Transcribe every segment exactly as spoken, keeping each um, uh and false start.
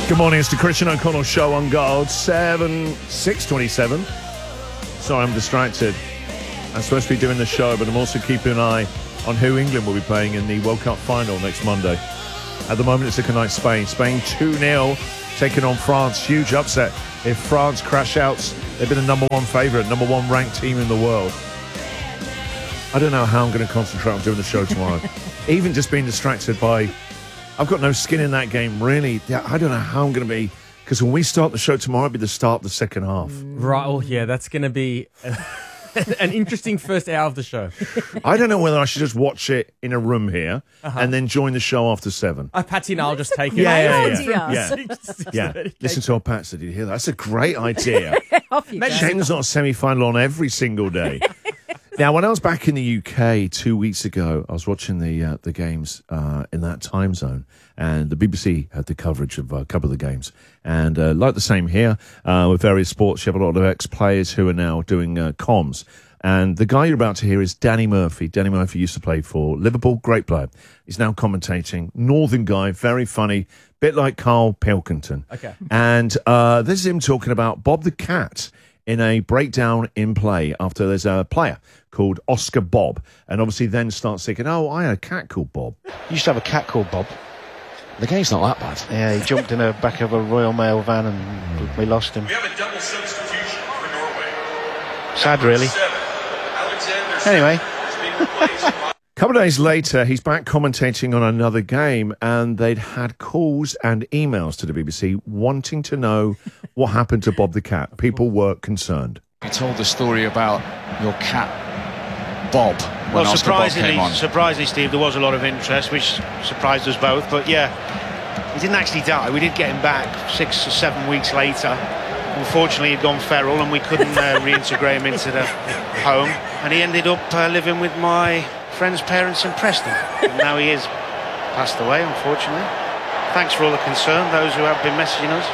Good morning, it's the Christian O'Connell Show on Gold, seven, six twenty-seven. Sorry, I'm distracted. I'm supposed to be doing the show, but I'm also keeping an eye on who England will be playing in the World Cup final next Monday. At the moment, it's looking like Spain. Spain two nil, taking on France. Huge upset. If France crash outs, they've been the number one favourite, number one ranked team in the world. I don't know how I'm going to concentrate on doing the show tomorrow. Even just being distracted by... I've got no skin in that game, really. Yeah, I don't know how I'm going to be, because when we start the show tomorrow, it'll be the start of the second half. Right, oh yeah, that's going to be a, an interesting first hour of the show. I don't know whether I should just watch it in a room here uh-huh. and then join the show after seven. Oh, Patsy and I'll just take it. Yeah, yeah, yeah. yeah. yeah. yeah. Listen to our Patsy, did you hear that? That's a great idea. Shame there's not a semi-final on every single day. Now, when I was back in the U K two weeks ago, I was watching the uh, the games uh, in that time zone, and the B B C had the coverage of a couple of the games. And uh, like the same here, uh, with various sports, you have a lot of ex-players who are now doing uh, comms. And the guy you're about to hear is Danny Murphy. Danny Murphy used to play for Liverpool, great player. He's now commentating. Northern guy, very funny, bit like Carl Pilkington. Okay. And uh, this is him talking about Bob the Cat in a breakdown in play after there's a player called Oscar Bob, and obviously then starts thinking, oh, I had a cat called Bob. You used to have a cat called Bob. The game's not that bad. Yeah, he jumped in the back of a Royal Mail van and we lost him. We have a double substitution for Norway. Sad, really. Anyway. A couple of days later, he's back commentating on another game, and they'd had calls and emails to the B B C wanting to know what happened to Bob the Cat. People were concerned. You told the story about your cat, Bob, when well, Oscar Bob surprisingly, came on. surprisingly, Steve, there was a lot of interest, which surprised us both. But yeah, he didn't actually die. We did get him back six or seven weeks later. Unfortunately, he'd gone feral, and we couldn't uh, reintegrate him into the home. And he ended up uh, living with my friend's parents in Preston. And now he is passed away, unfortunately. Thanks for all the concern, those who have been messaging us.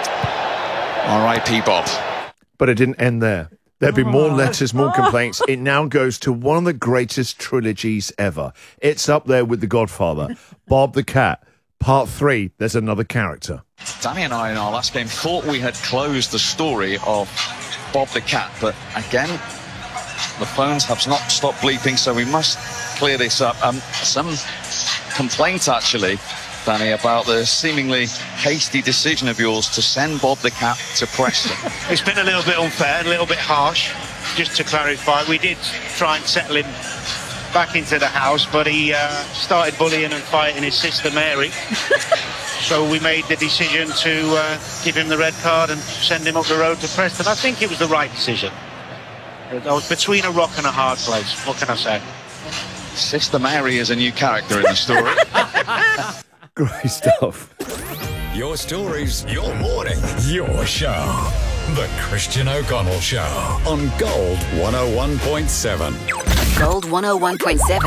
R I P Bob. But it didn't end there. There'd be more letters, more complaints. It now goes to one of the greatest trilogies ever. It's up there with The Godfather. Bob the Cat. Part three, there's another character. Danny and I in our last game thought we had closed the story of Bob the Cat, but again, the phones have not stopped bleeping, so we must clear this up. Um, some complaint, actually, Danny, about the seemingly hasty decision of yours to send Bob the Cat to Preston. It's been a little bit unfair, a little bit harsh. Just to clarify, we did try and settle him back into the house, but he uh, started bullying and fighting his sister Mary. So we made the decision to uh, give him the red card and send him up the road to Preston. I think it was the right decision. I was between a rock and a hard place. What can I say? Sister Mary is a new character in the story. Great stuff. Your stories, your morning, your show. The Christian O'Connell Show on Gold one oh one point seven. Gold one oh one point seven.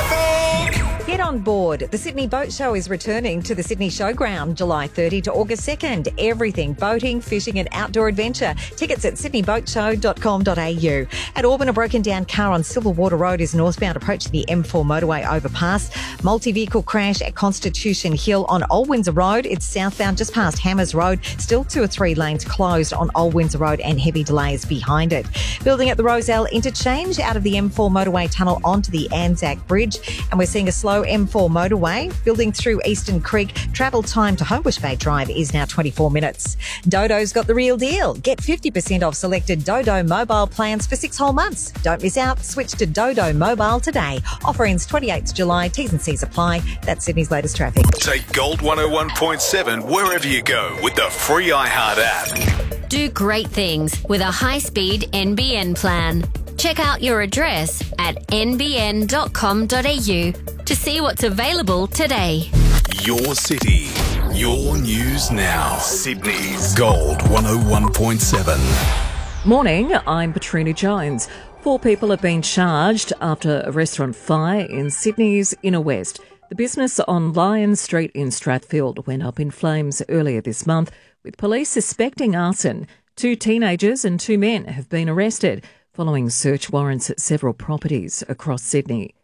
Get on board. The Sydney Boat Show is returning to the Sydney Showground July thirtieth to August second. Everything boating, fishing and outdoor adventure. Tickets at sydney boat show dot com dot a u. At Auburn, a broken down car on Silverwater Road is northbound approaching the M four motorway overpass. Multi-vehicle crash at Constitution Hill on Old Windsor Road. It's southbound just past Hammers Road. Still two or three lanes closed on Old Windsor Road and heavy delays behind it. Building at the Rozelle interchange out of the M four motorway tunnel onto the Anzac Bridge. And we're seeing a slow M four motorway building through Eastern Creek. Travel time to Homebush Bay Drive is now twenty-four minutes. Dodo's got the real deal. Get fifty percent off selected Dodo mobile plans for six whole months. Don't miss out. Switch to Dodo Mobile today. Offer ends twenty-eighth of July. T's and C's apply. That's Sydney's latest traffic. Take Gold one oh one point seven wherever you go with the free iHeart app. Do great things with a high-speed N B N plan. Check out your address at n b n dot com dot a u to see what's available today. Your city, your news now. Sydney's Gold one oh one point seven. Morning, I'm Patrina Jones. Four people have been charged after a restaurant fire in Sydney's Inner West. The business on Lion Street in Strathfield went up in flames earlier this month, with police suspecting arson. Two teenagers and two men have been arrested following search warrants at several properties across Sydney.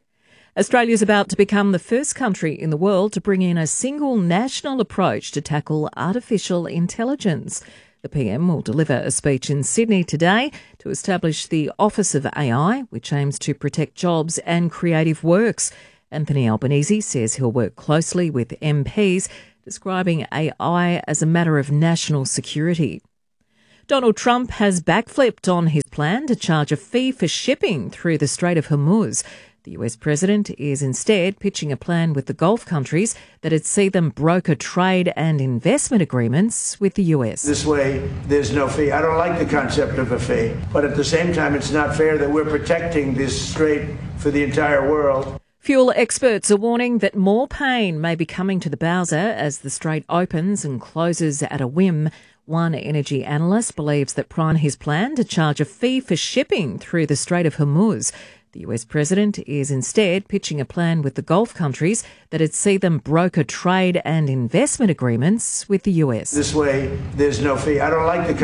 Australia's about to become the first country in the world to bring in a single national approach to tackle artificial intelligence. The P M will deliver a speech in Sydney today to establish the Office of A I, which aims to protect jobs and creative works. Anthony Albanese says he'll work closely with M Ps, describing A I as a matter of national security. Donald Trump has backflipped on his plan to charge a fee for shipping through the Strait of Hormuz. The U S president is instead pitching a plan with the Gulf countries that'd see them broker trade and investment agreements with the U S. This way, there's no fee. I don't like the concept of a fee, but at the same time, it's not fair that we're protecting this strait for the entire world. Fuel experts are warning that more pain may be coming to the Bowser as the strait opens and closes at a whim. One energy analyst believes that Prime his plan to charge a fee for shipping through the Strait of Hormuz. The U S president is instead pitching a plan with the Gulf countries that'd see them broker trade and investment agreements with the U S. This way, there's no fee. I don't like the